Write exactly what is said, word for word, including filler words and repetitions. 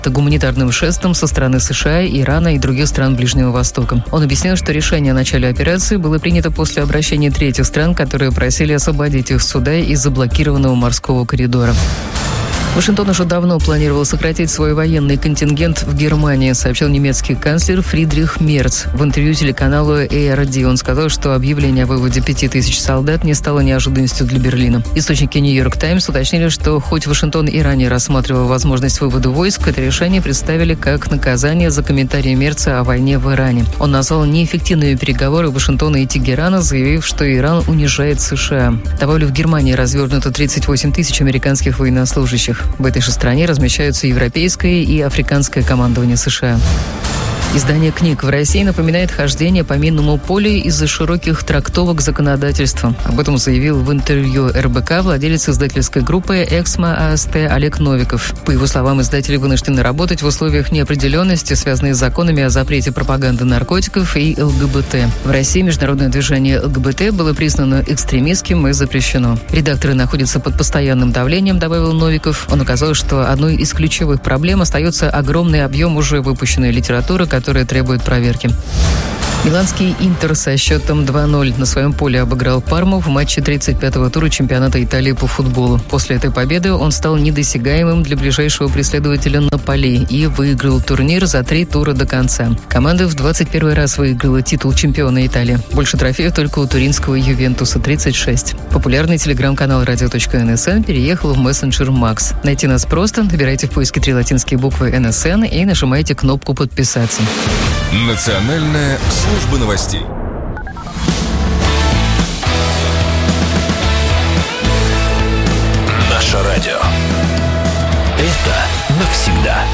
гуманитарным жестом со стороны США, Ирана и других стран Ближнего Востока. Он объяснил, что решение о начале операции было принято после обращения третьих стран, которые просили освободить их суда из заблокированного морского коридора. Вашингтон уже давно планировал сократить свой военный контингент в Германии, сообщил немецкий канцлер Фридрих Мерц. В интервью телеканалу эй ар ди он сказал, что объявление о выводе пяти тысяч солдат не стало неожиданностью для Берлина. Источники Нью-Йорк Таймс уточнили, что хоть Вашингтон и ранее рассматривал возможность вывода войск, это решение представили как наказание за комментарии Мерца о войне в Иране. Он назвал неэффективными переговоры Вашингтона и Тегерана, заявив, что Иран унижает США. Добавлю, в Германии развернуто тридцать восемь тысяч американских военнослужащих. В этой же стране размещаются европейское и африканское командование США. Издание книг в России напоминает хождение по минному полю из-за широких трактовок законодательства. Об этом заявил в интервью эр бэ ка владелец издательской группы «Эксмо АСТ» Олег Новиков. По его словам, издатели вынуждены работать в условиях неопределенности, связанной с законами о запрете пропаганды наркотиков и эл гэ бэ тэ. В России международное движение эл гэ бэ тэ было признано экстремистским и запрещено. Редакторы находятся под постоянным давлением, добавил Новиков. Он указал, что одной из ключевых проблем остается огромный объем уже выпущенной литературы, которая требует проверки. Миланский «Интер» со счетом два ноль на своем поле обыграл Парму в матче тридцать пятого тура чемпионата Италии по футболу. После этой победы он стал недосягаемым для ближайшего преследователя Наполи и выиграл турнир за три тура до конца. Команда в двадцать первый раз выиграла титул чемпиона Италии. Больше трофеев только у туринского «Ювентуса» тридцать шесть. Популярный телеграм-канал радио точка эн эс эн переехал в мессенджер Макс. Найти нас просто, набирайте в поиске три латинские буквы эн эс эн и нажимайте кнопку «Подписаться». Национальная служба новостей. Наше радио. Это навсегда.